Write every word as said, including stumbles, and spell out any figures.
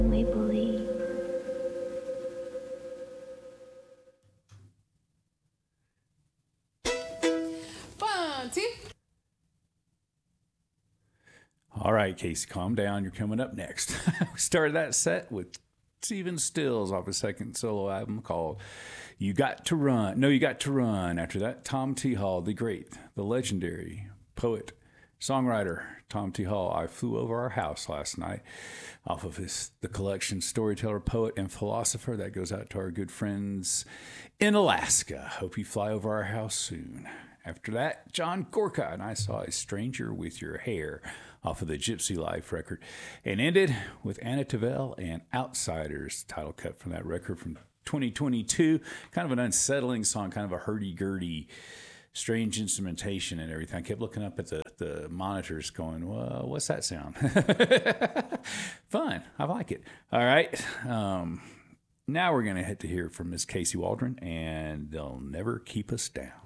We believe. Fun, T. All right, Casey, calm down. You're coming up next. We started that set with Stephen Stills off his second solo album called You Got to Run. No, You Got to Run. After that, Tom T. Hall, the great, the legendary poet, songwriter, Tom T. Hall. I Flew Over Our House last night off of his the collection Storyteller, Poet, and Philosopher. That goes out to our good friends in Alaska. Hope you fly over our house soon. After that, John Gorka and I Saw a Stranger with Your Hair off of the Gypsy Life record. And ended with Anna Tavel and Outsiders, title cut from that record from twenty twenty-two. Kind of an unsettling song, kind of a hurdy-gurdy, strange instrumentation and everything. I kept looking up at the, the monitors going, well, what's that sound? Fun. I like it. All right. Um, now we're going to head to hear from Miss Casey Waldron, and They'll Never Keep Us Down.